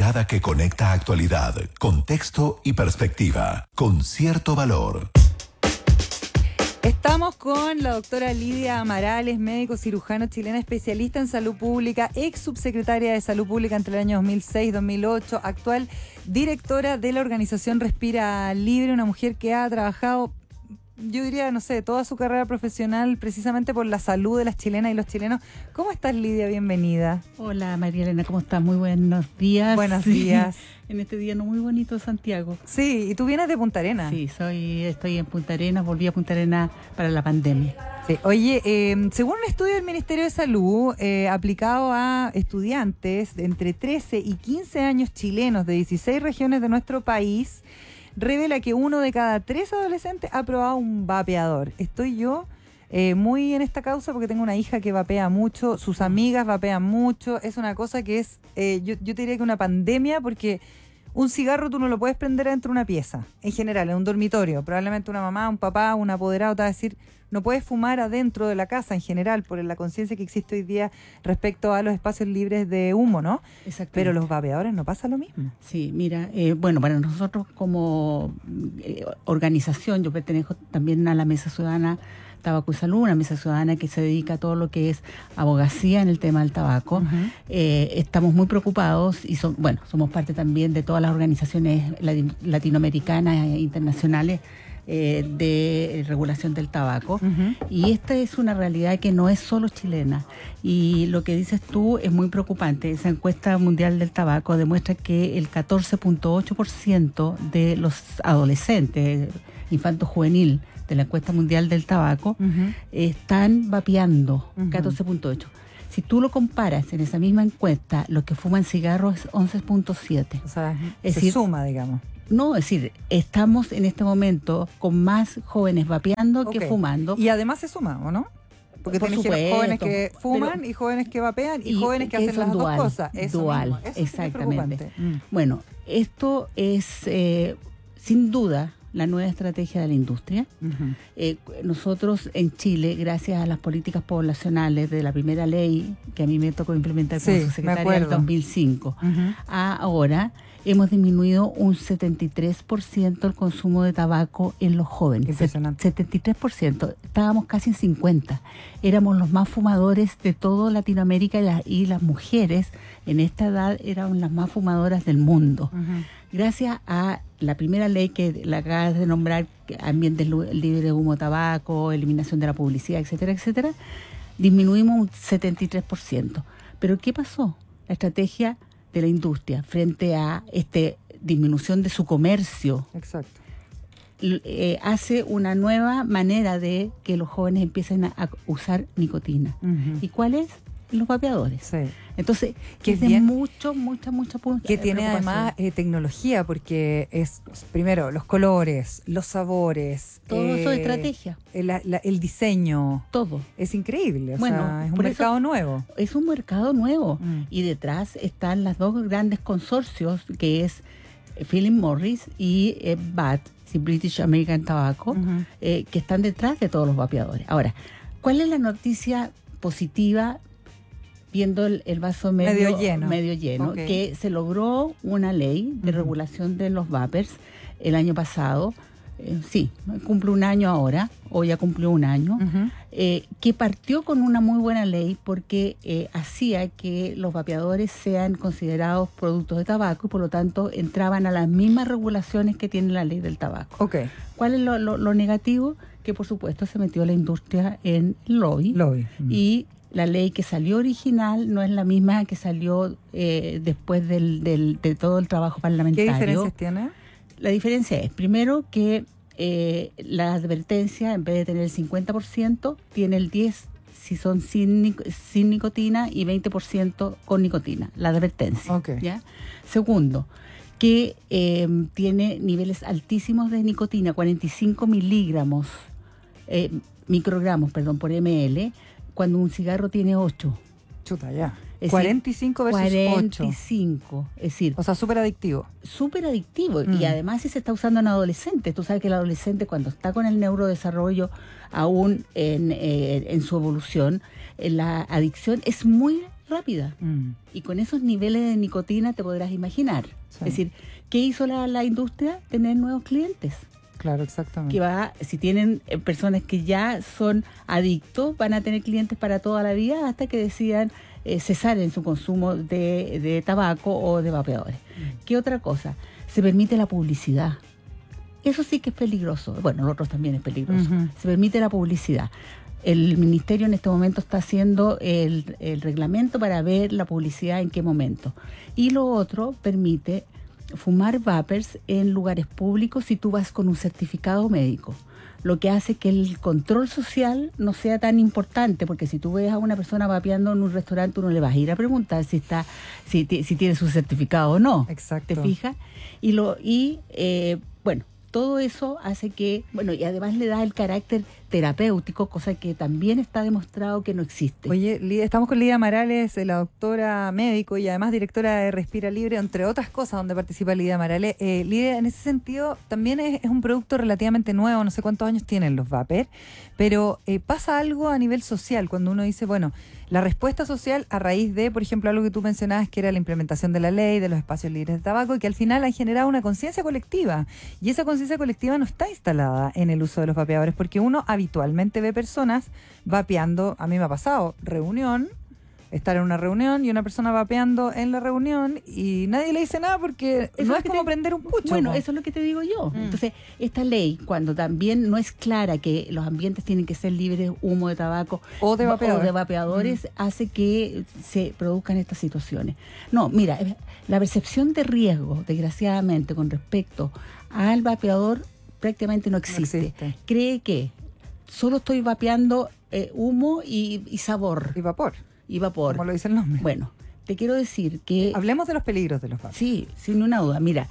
mirada que conecta actualidad, contexto y perspectiva, con cierto valor. Estamos con la doctora Lidia Amarales, médico cirujano chilena, especialista en salud pública, ex subsecretaria de Salud Pública entre el año 2006 y 2008, actual directora de la organización Respira Libre, una mujer que ha trabajado, yo diría, no sé, toda su carrera profesional precisamente por la salud de las chilenas y los chilenos. ¿Cómo estás, Lidia? Bienvenida. Hola, María Elena, ¿cómo estás? Muy buenos días. Buenos días. En este día no muy bonito de Santiago. Sí, y tú vienes de Punta Arenas. Sí, estoy en Punta Arenas, volví a Punta Arenas para la pandemia. Sí. Oye, según un estudio del Ministerio de Salud aplicado a estudiantes de entre 13 y 15 años chilenos de 16 regiones de nuestro país, revela que 1 de cada 3 adolescentes ha probado un vapeador. Estoy yo muy en esta causa porque tengo una hija que vapea mucho, sus amigas vapean mucho, es una cosa que es, yo te diría que una pandemia, porque un cigarro tú no lo puedes prender dentro de una pieza, en general, en un dormitorio. Probablemente una mamá, un papá, un apoderado te va a decir, no puedes fumar adentro de la casa en general, por la conciencia que existe hoy día respecto a los espacios libres de humo, ¿no? Exactamente. Pero los vapeadores no pasa lo mismo. Sí, mira, bueno, para nosotros como organización, yo pertenezco también a la Mesa Ciudadana Tabaco y Salud, una mesa ciudadana que se dedica a todo lo que es abogacía en el tema del tabaco. Uh-huh. Estamos muy preocupados y somos parte también de todas las organizaciones latinoamericanas e internacionales de regulación del tabaco. Uh-huh. Y esta es una realidad que no es solo chilena. Y lo que dices tú es muy preocupante. Esa encuesta mundial del tabaco demuestra que el 14.8% de los adolescentes, infanto juvenil, de la encuesta mundial del tabaco, uh-huh, están vapeando, uh-huh, 14.8. Si tú lo comparas en esa misma encuesta, los que fuman cigarros es 11.7. O sea, es decir, suma, digamos. No, es decir, estamos en este momento con más jóvenes vapeando que fumando. Y además se suma, ¿o no? Porque tienes jóvenes que fuman y jóvenes que vapean y jóvenes que hacen las dos cosas. Eso dual, mismo. Eso exactamente. Bueno, esto es sin duda la nueva estrategia de la industria. Uh-huh. Nosotros en Chile, gracias a las políticas poblacionales de la primera ley que a mí me tocó implementar como subsecretaria en el 2005, uh-huh, ahora hemos disminuido un 73% el consumo de tabaco en los jóvenes. Impresionante. 73%. Estábamos casi en 50%. Éramos los más fumadores de toda Latinoamérica y las mujeres en esta edad eran las más fumadoras del mundo. Uh-huh. Gracias a la primera ley que la acabas de nombrar, ambientes libres de humo, tabaco, eliminación de la publicidad, etcétera, etcétera, disminuimos un 73%. Pero ¿qué pasó? La estrategia de la industria frente a disminución de su comercio. Exacto. Hace una nueva manera de que los jóvenes empiecen a usar nicotina. Uh-huh. ¿Y cuál es? Los vapeadores. Sí. Entonces, que es de mucha que tiene además tecnología, porque es, primero, los colores, los sabores. Todo eso es estrategia. El diseño. Todo. Es increíble. Es un mercado nuevo. Es un mercado nuevo. Y detrás están los dos grandes consorcios, que es Philip Morris y BAT, British American Tobacco, uh-huh, que están detrás de todos los vapeadores. Ahora, ¿cuál es la noticia positiva? Viendo el vaso medio lleno, okay, que se logró una ley de, uh-huh, regulación de los vapers el año pasado, cumple un año ahora, o ya cumplió un año, uh-huh, que partió con una muy buena ley porque hacía que los vapeadores sean considerados productos de tabaco y por lo tanto entraban a las mismas regulaciones que tiene la ley del tabaco. Okay. ¿Cuál es lo negativo? Que por supuesto se metió la industria en lobby. Uh-huh. Y la ley que salió original no es la misma que salió después de todo el trabajo parlamentario. ¿Qué diferencias tiene? La diferencia es, primero, que la advertencia, en vez de tener el 50%, tiene el 10% si son sin nicotina y 20% con nicotina, la advertencia. Okay. ¿Ya? Segundo, que tiene niveles altísimos de nicotina, 45 microgramos por ml, cuando un cigarro tiene 8. Chuta, ya. 45 versus 45, 8. Es decir... O sea, súper adictivo. Súper adictivo. Y además si se está usando en adolescentes. Tú sabes que el adolescente, cuando está con el neurodesarrollo aún en su evolución, la adicción es muy rápida. Y con esos niveles de nicotina te podrás imaginar. Sí. Es decir, ¿qué hizo la industria? Tener nuevos clientes. Claro, exactamente. Que si tienen personas que ya son adictos, van a tener clientes para toda la vida hasta que decidan cesar en su consumo de tabaco o de vapeadores. ¿Qué otra cosa? Se permite la publicidad. Eso sí que es peligroso. Bueno, lo otro también es peligroso. Se permite la publicidad. El ministerio en este momento está haciendo el reglamento para ver la publicidad en qué momento. Y lo otro permite fumar vapers en lugares públicos si tú vas con un certificado médico. Lo que hace que el control social no sea tan importante, porque si tú ves a una persona vapeando en un restaurante, uno le vas a ir a preguntar si tiene su certificado o no. Exacto. ¿Te fijas? Bueno, todo eso hace que, y además le da el carácter terapéutico, cosa que también está demostrado que no existe. Oye, estamos con Lidia Marales, la doctora médico y además directora de Respira Libre, entre otras cosas donde participa Lidia Marales. Lidia, en ese sentido, también es un producto relativamente nuevo, no sé cuántos años tienen los vapers, pero pasa algo a nivel social cuando uno dice, bueno, la respuesta social a raíz de, por ejemplo, algo que tú mencionabas, que era la implementación de la ley, de los espacios libres de tabaco, y que al final han generado una conciencia colectiva. Y esa conciencia colectiva no está instalada en el uso de los vapeadores, porque uno habitualmente ve personas vapeando. A mí me ha pasado, estar en una reunión y una persona vapeando en la reunión y nadie le dice nada porque eso no es como prender un pucho. Bueno, eso es lo que te digo yo. Entonces, esta ley, cuando también no es clara que los ambientes tienen que ser libres de humo de tabaco o de vapeadores, hace que se produzcan estas situaciones. No, mira, la percepción de riesgo, desgraciadamente, con respecto al vapeador prácticamente no existe. Cree que solo estoy vapeando humo y sabor. Y vapor. Como lo dice el nombre. Bueno, te quiero decir que... Hablemos de los peligros de los vapers. Sí, sin una duda. Mira,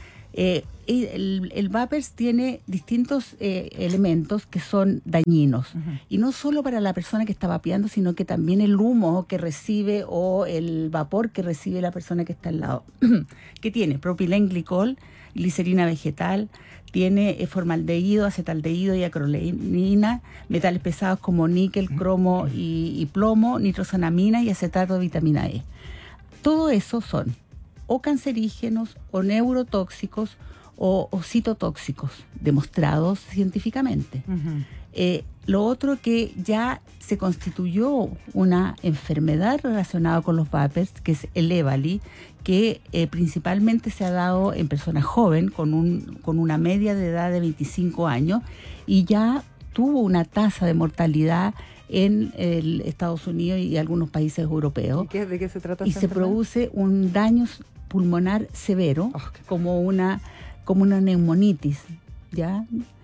el vapers tiene distintos elementos que son dañinos. Y no solo para la persona que está vapeando, sino que también el humo que recibe o el vapor que recibe la persona que está al lado. ¿Qué tiene? Propilenglicol, glicerina vegetal, tiene formaldehído, acetaldehído y acroleína, metales pesados como níquel, cromo y plomo, nitrosanamina y acetato de vitamina E. Todo eso son o cancerígenos, o neurotóxicos, o citotóxicos, demostrados científicamente. Lo otro que ya se constituyó una enfermedad relacionada con los vapers, que es el EVALI, que principalmente se ha dado en personas jóvenes con una media de edad de 25 años y ya tuvo una tasa de mortalidad en Estados Unidos y algunos países europeos. ¿Y de qué se trata? Y se produce un daño pulmonar severo, como una neumonitis, ¿ya?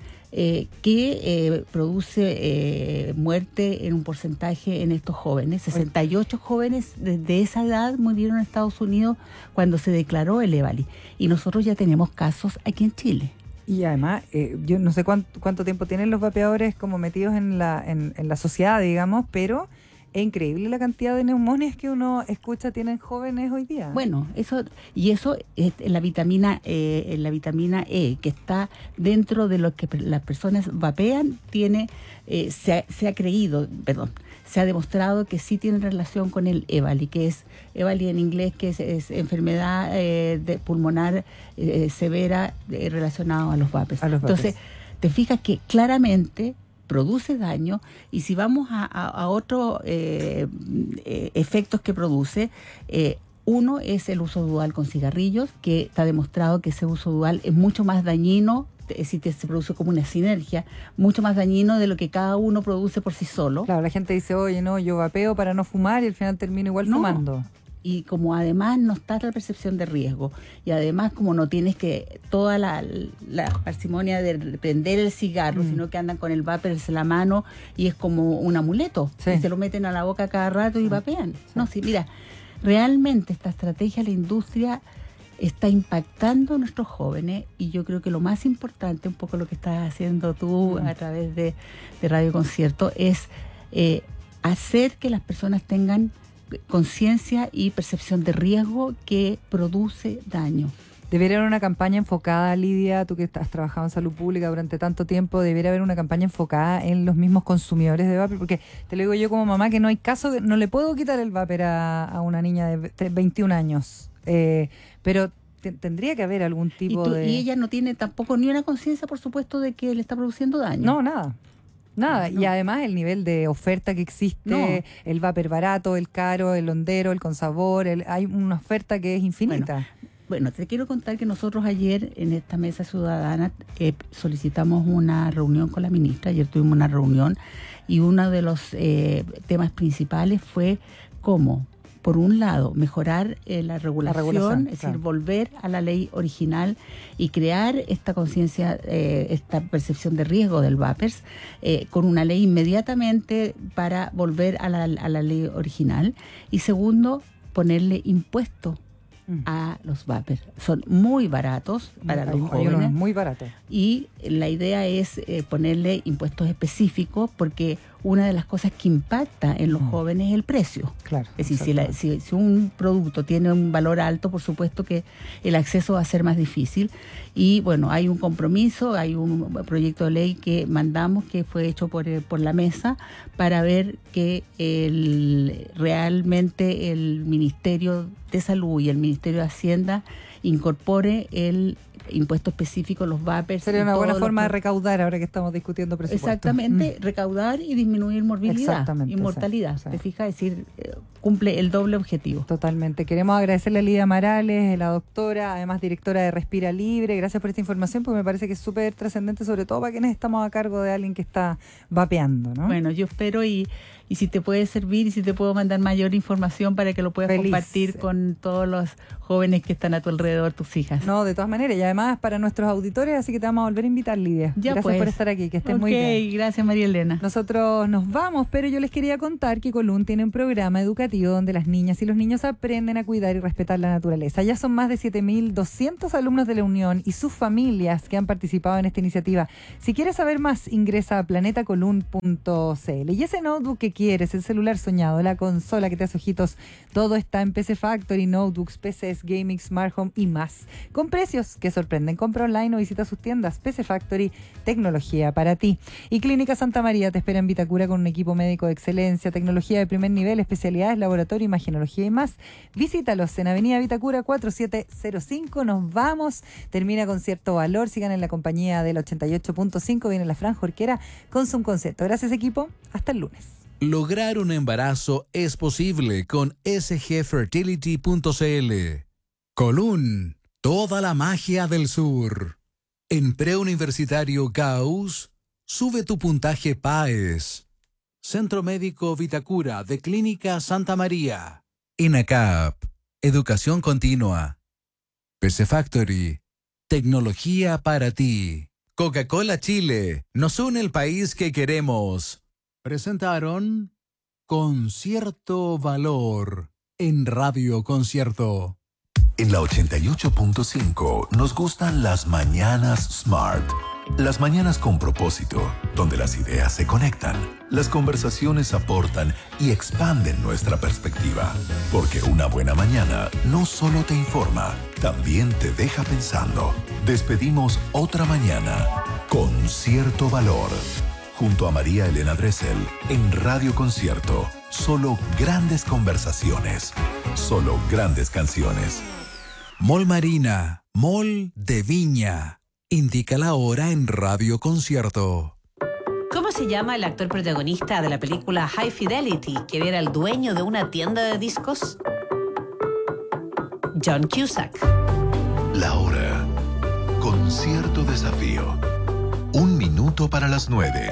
Que produce muerte en un porcentaje en estos jóvenes. 68 jóvenes desde esa edad murieron en Estados Unidos cuando se declaró el EVALI. Y nosotros ya tenemos casos aquí en Chile. Y además, yo no sé cuánto tiempo tienen los vapeadores como metidos en la sociedad, digamos, pero es increíble la cantidad de neumonias que uno escucha tienen jóvenes hoy día. Bueno, eso es la vitamina E, que está dentro de lo que las personas vapean, se ha demostrado que sí tiene relación con el EVALI, que es EVALI en inglés, que es enfermedad pulmonar severa relacionada a los vapers. Entonces, te fijas que claramente produce daño, y si vamos a otros efectos que produce, uno es el uso dual con cigarrillos, que está demostrado que ese uso dual es mucho más dañino, se produce como una sinergia, mucho más dañino de lo que cada uno produce por sí solo. Claro, la gente dice, oye, no, yo vapeo para no fumar y al final termino igual fumando. Y como además no está la percepción de riesgo, y además como no tienes toda la parsimonia de prender el cigarro, sino que andan con el vapor en la mano y es como un amuleto, y se lo meten a la boca cada rato y vapean. No, sí, mira, realmente esta estrategia de la industria está impactando a nuestros jóvenes, y yo creo que lo más importante, un poco lo que estás haciendo tú a través de Radio Concierto, es hacer que las personas tengan conciencia y percepción de riesgo que produce daño. debería haber una campaña enfocada, Lidia, tú que has trabajado en salud pública durante tanto tiempo, debería haber una campaña enfocada en los mismos consumidores de vapor, porque te lo digo yo como mamá que no hay caso, no le puedo quitar el vapor a una niña de 21 años, pero tendría que haber algún tipo de... Y ella no tiene tampoco ni una conciencia, por supuesto, de que le está produciendo daño. No, nada. Nada, no. Y además el nivel de oferta que existe, el vapor barato, el caro, el hondero, el con sabor, hay una oferta que es infinita. Bueno, te quiero contar que nosotros ayer en esta mesa ciudadana solicitamos una reunión con la ministra. Ayer tuvimos una reunión y uno de los temas principales fue cómo, por un lado, mejorar la regulación, es decir, volver a la ley original y crear esta conciencia, esta percepción de riesgo del vapers, con una ley inmediatamente para volver a la ley original. Y segundo, ponerle impuesto a los vapers. Son muy baratos para los jóvenes. Muy baratos. Y la idea es ponerle impuestos específicos porque una de las cosas que impacta en los jóvenes es el precio. Claro. Es decir, si un producto tiene un valor alto, por supuesto que el acceso va a ser más difícil. Y bueno, hay un compromiso, hay un proyecto de ley que mandamos que fue hecho por la mesa para ver que realmente el Ministerio de Salud y el Ministerio de Hacienda incorpore el impuesto específico a los vapers. Sería una buena forma de recaudar ahora que estamos discutiendo presupuesto. Exactamente, recaudar y disminuir morbilidad y mortalidad. ¿Te fijas? Es decir, cumple el doble objetivo. Totalmente. Queremos agradecerle a Lidia Marales, la doctora, además directora de Respira Libre. Gracias por esta información, porque me parece que es súper trascendente, sobre todo para quienes estamos a cargo de alguien que está vapeando, ¿no? Bueno, yo espero y si te puede servir y si te puedo mandar mayor información para que lo puedas compartir con todos los jóvenes que están a tu alrededor, tus hijas. No, de todas maneras, y además para nuestros auditores, así que te vamos a volver a invitar, Lidia. Gracias por estar aquí, que estés muy bien. Gracias, María Elena. Nosotros nos vamos, pero yo les quería contar que Colún tiene un programa educativo donde las niñas y los niños aprenden a cuidar y respetar la naturaleza. Ya son más de 7.200 alumnos de la Unión y sus familias que han participado en esta iniciativa. Si quieres saber más, ingresa a planetacolún.cl. Y ese notebook que quieres, el celular soñado, la consola que te hace ojitos, todo está en PC Factory, notebooks, PCs, gaming, smart home y más. Con precios que sorprenden. Compra online o visita sus tiendas. PC Factory, tecnología para ti. Y Clínica Santa María te espera en Vitacura con un equipo médico de excelencia, tecnología de primer nivel, especialidades, laboratorio, imagenología y más. Visítalos en Avenida Vitacura 4705. Nos vamos. Termina con Cierto Valor. Sigan en la compañía del 88.5. Viene la Franja Orquera con su concierto. Gracias, equipo. Hasta el lunes. Lograr un embarazo es posible con sgfertility.cl. Colún, toda la magia del sur. En Preuniversitario Gauss, sube tu puntaje PAES. Centro Médico Vitacura de Clínica Santa María. INACAP, Educación Continua. PC Factory, tecnología para ti. Coca-Cola Chile, nos une el país que queremos. Presentaron Con Cierto Valor en Radio Concierto. En la 88.5 nos gustan las mañanas Smart. Las mañanas con propósito, donde las ideas se conectan, las conversaciones aportan y expanden nuestra perspectiva. Porque una buena mañana no solo te informa, también te deja pensando. Despedimos otra mañana con Cierto Valor. Junto a María Elena Dressel en Radio Concierto. Solo grandes conversaciones. Solo grandes canciones. Mall Marina, Mall de Viña. Indica la hora en Radio Concierto. ¿Cómo se llama el actor protagonista de la película High Fidelity, que era el dueño de una tienda de discos? John Cusack. La hora. Con Cierto Desafío. 1 minuto para las 9.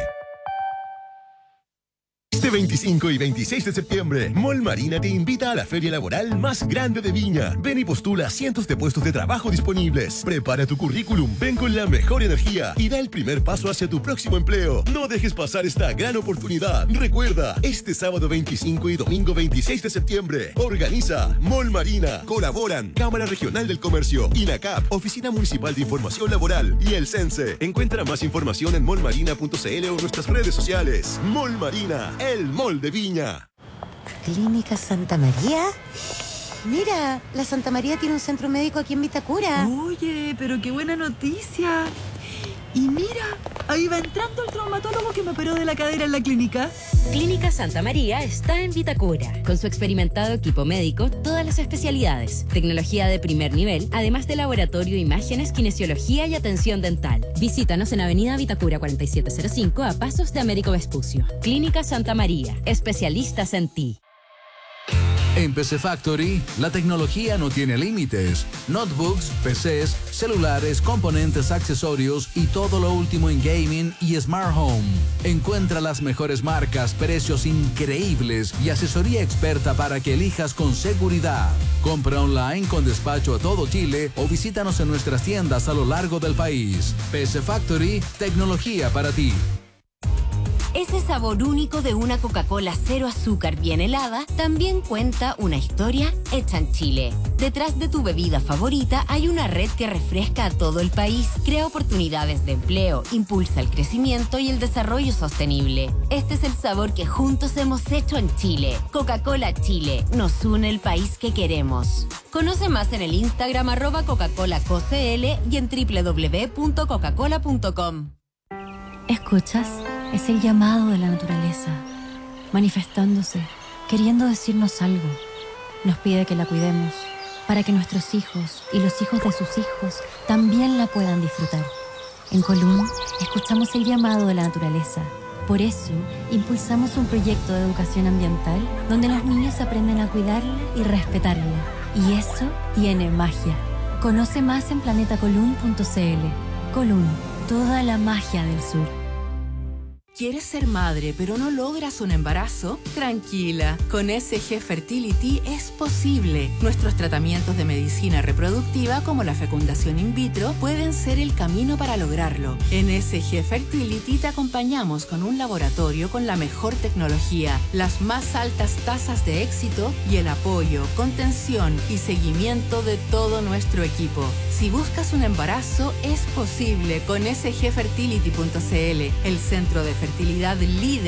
Este 25 y 26 de septiembre, Mall Marina te invita a la feria laboral más grande de Viña. Ven y postula cientos de puestos de trabajo disponibles. Prepara tu currículum, ven con la mejor energía y da el primer paso hacia tu próximo empleo. No dejes pasar esta gran oportunidad. Recuerda, este sábado 25 y domingo 26 de septiembre, organiza Mall Marina. Colaboran Cámara Regional del Comercio, INACAP, Oficina Municipal de Información Laboral y el CENSE. Encuentra más información en mallmarina.cl o nuestras redes sociales. Mall Marina, el mall de Viña. Clínica Santa María. Mira, la Santa María tiene un centro médico aquí en Vitacura. Oye, pero qué buena noticia. Y mira, ahí va entrando el traumatólogo que me operó de la cadera en la clínica. Clínica Santa María está en Vitacura. Con su experimentado equipo médico, todas las especialidades, tecnología de primer nivel, además de laboratorio, imágenes, kinesiología y atención dental. Visítanos en Avenida Vitacura 4705 a pasos de Américo Vespucio. Clínica Santa María, especialistas en ti. En PC Factory, la tecnología no tiene límites. Notebooks, PCs, celulares, componentes, accesorios y todo lo último en gaming y smart home. Encuentra las mejores marcas, precios increíbles y asesoría experta para que elijas con seguridad. Compra online con despacho a todo Chile o visítanos en nuestras tiendas a lo largo del país. PC Factory, tecnología para ti. Ese sabor único de una Coca-Cola cero azúcar bien helada también cuenta una historia hecha en Chile. Detrás de tu bebida favorita hay una red que refresca a todo el país, crea oportunidades de empleo, impulsa el crecimiento y el desarrollo sostenible. Este es el sabor que juntos hemos hecho en Chile. Coca-Cola Chile, nos une el país que queremos. Conoce más en el Instagram @Coca-ColaCoCL y en www.coca-cola.com. ¿Escuchas? Es el llamado de la naturaleza, manifestándose, queriendo decirnos algo. Nos pide que la cuidemos, para que nuestros hijos y los hijos de sus hijos también la puedan disfrutar. En Colún, escuchamos el llamado de la naturaleza. Por eso, impulsamos un proyecto de educación ambiental donde los niños aprenden a cuidarla y respetarla. Y eso tiene magia. Conoce más en planetacolún.cl. Colún, toda la magia del sur. ¿Quieres ser madre pero no logras un embarazo? Tranquila, con SG Fertility es posible. Nuestros tratamientos de medicina reproductiva como la fecundación in vitro pueden ser el camino para lograrlo. En SG Fertility te acompañamos con un laboratorio con la mejor tecnología, las más altas tasas de éxito y el apoyo, contención y seguimiento de todo nuestro equipo. Si buscas un embarazo, es posible con sgfertility.cl, el centro de fertilidad líder